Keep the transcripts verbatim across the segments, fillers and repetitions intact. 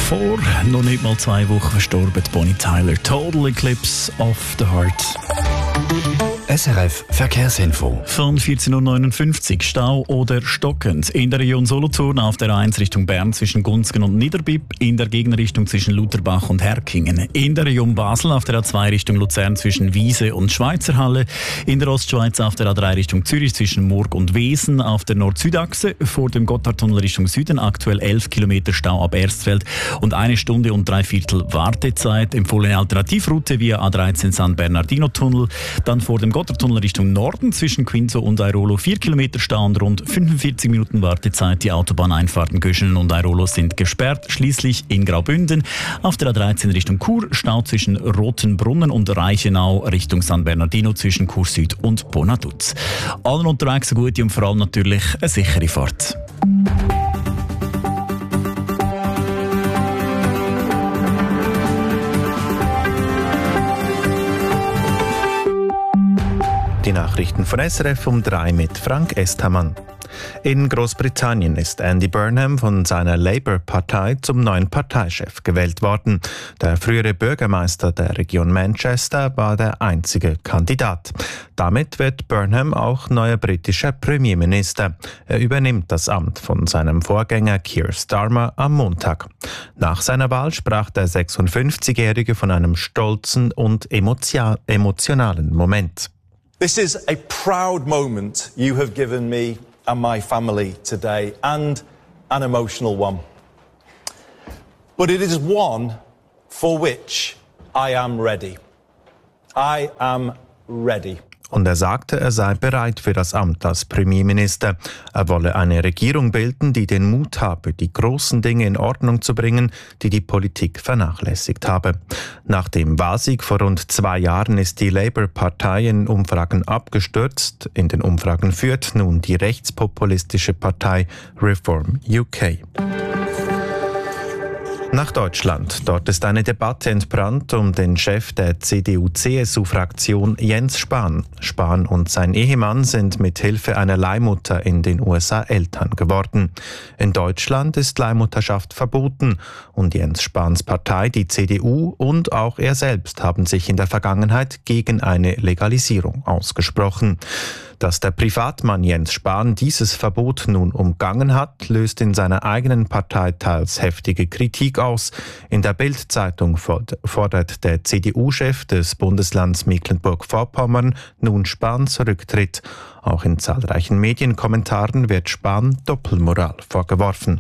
Vor noch nicht mal zwei Wochen verstorben Bonnie Tyler. Total Eclipse of the Heart. S R F Verkehrsinfo. Von vierzehn Uhr neunundfünfzig Stau oder stockend. In der Region Solothurn auf der A eins Richtung Bern zwischen Gunzgen und Niederbipp. In der Gegenrichtung zwischen Lutherbach und Herkingen. In der Region Basel auf der A zwei Richtung Luzern zwischen Wiese und Schweizerhalle. In der Ostschweiz auf der A drei Richtung Zürich zwischen Murg und Wesen. Auf der Nord-Süd-Achse vor dem Gotthardtunnel Richtung Süden aktuell elf Kilometer Stau ab Erstfeld und eine Stunde und drei Viertel Wartezeit. Empfohlene Alternativroute via A dreizehn San Bernardino-Tunnel. Dann vor dem Gotthardtunnel Richtung Norden zwischen Quinzo und Airolo vier Kilometer Stau und rund fünfundvierzig Minuten Wartezeit. Die Autobahneinfahrten Göschenen und Airolo sind gesperrt. Schließlich in Graubünden auf der A dreizehn Richtung Chur Stau zwischen Rotenbrunnen und Reichenau Richtung San Bernardino zwischen Chur Süd und Bonaduz. Allen unterwegs eine gute und vor allem natürlich eine sichere Fahrt. Die Nachrichten von S R F um drei mit Frank Esthamann. In Großbritannien ist Andy Burnham von seiner Labour-Partei zum neuen Parteichef gewählt worden. Der frühere Bürgermeister der Region Manchester war der einzige Kandidat. Damit wird Burnham auch neuer britischer Premierminister. Er übernimmt das Amt von seinem Vorgänger Keir Starmer am Montag. Nach seiner Wahl sprach der sechsundfünfzigjährige von einem stolzen und emotionalen Moment. This is a proud moment you have given me and my family today, and an emotional one. But it is one for which I am ready. I am ready. Und er sagte, er sei bereit für das Amt als Premierminister. Er wolle eine Regierung bilden, die den Mut habe, die großen Dinge in Ordnung zu bringen, die die Politik vernachlässigt habe. Nach dem Wahlsieg vor rund zwei Jahren ist die Labour-Partei in Umfragen abgestürzt. In den Umfragen führt nun die rechtspopulistische Partei Reform U K. Nach Deutschland. Dort ist eine Debatte entbrannt um den Chef der C D U C S U-Fraktion Jens Spahn. Spahn und sein Ehemann sind mit Hilfe einer Leihmutter in den U S A Eltern geworden. In Deutschland ist Leihmutterschaft verboten und Jens Spahns Partei, die C D U und auch er selbst haben sich in der Vergangenheit gegen eine Legalisierung ausgesprochen. Dass der Privatmann Jens Spahn dieses Verbot nun umgangen hat, löst in seiner eigenen Partei teils heftige Kritik aus. In der Bild-Zeitung fordert der C D U-Chef des Bundeslands Mecklenburg-Vorpommern nun Spahns Rücktritt. Auch in zahlreichen Medienkommentaren wird Spahn Doppelmoral vorgeworfen.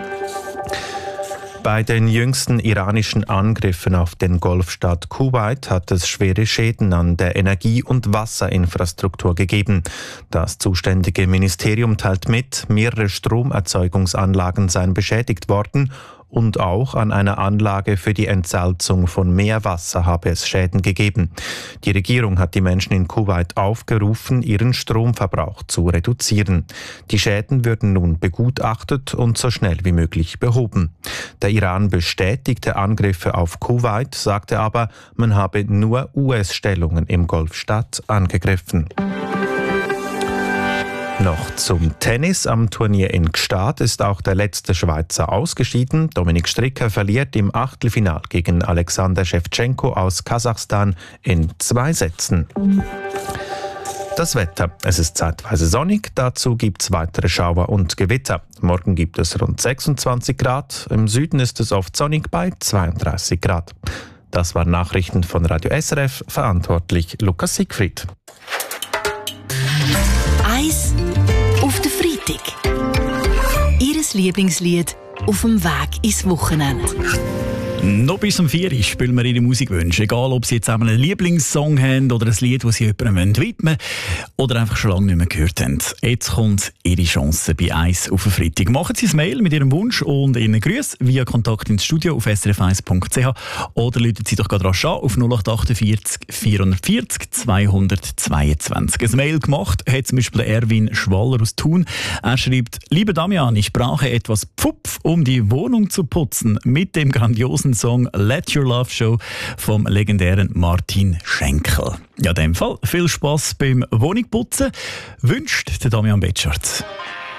Bei den jüngsten iranischen Angriffen auf den Golfstaat Kuwait hat es schwere Schäden an der Energie- und Wasserinfrastruktur gegeben. Das zuständige Ministerium teilt mit, mehrere Stromerzeugungsanlagen seien beschädigt worden und auch an einer Anlage für die Entsalzung von Meerwasser habe es Schäden gegeben. Die Regierung hat die Menschen in Kuwait aufgerufen, ihren Stromverbrauch zu reduzieren. Die Schäden würden nun begutachtet und so schnell wie möglich behoben. Der Iran bestätigte Angriffe auf Kuwait, sagte aber, man habe nur U S-Stellungen im Golfstaat angegriffen. Noch zum Tennis. Am Turnier in Gstaad ist auch der letzte Schweizer ausgeschieden. Dominik Stricker verliert im Achtelfinal gegen Alexander Schewtschenko aus Kasachstan in zwei Sätzen. Das Wetter. Es ist zeitweise sonnig, dazu gibt es weitere Schauer und Gewitter. Morgen gibt es rund sechsundzwanzig Grad, im Süden ist es oft sonnig bei zweiunddreißig Grad. Das waren Nachrichten von Radio S R F, verantwortlich Lukas Siegfried. Eis auf den Freitag. Ihres Lieblingslied auf dem Weg ins Wochenende. Noch bis um vier Uhr spielen wir Ihre Musikwünsche. Egal, ob Sie jetzt einen Lieblingssong haben oder ein Lied, das Sie jemandem widmen wollen oder einfach schon lange nicht mehr gehört haben. Jetzt kommt Ihre Chance bei eins auf den Freitag. Machen Sie ein Mail mit Ihrem Wunsch und Ihren Grüß via Kontakt ins Studio auf s r f eins punkt c h oder rufen Sie doch gerade rasch an auf null acht achtundvierzig vierundvierzig zweihundertzweiundzwanzig. Ein Mail gemacht hat zum Beispiel Erwin Schwaller aus Thun. Er schreibt: Lieber Damian, ich brauche etwas Pfupf, um die Wohnung zu putzen, mit dem grandiosen Song Let Your Love Show vom legendären Martin Schenkel. Ja, in dem Fall viel Spass beim Wohnungputzen wünscht der Damian Betschart.